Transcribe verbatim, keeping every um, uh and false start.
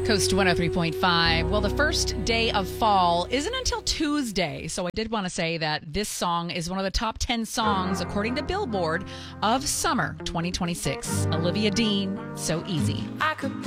Coast one oh three point five. Well, the first day of fall isn't until Tuesday, so I did want to say that this song is one of the top ten songs, according to Billboard, of summer twenty twenty-six. Olivia Dean, So Easy. I could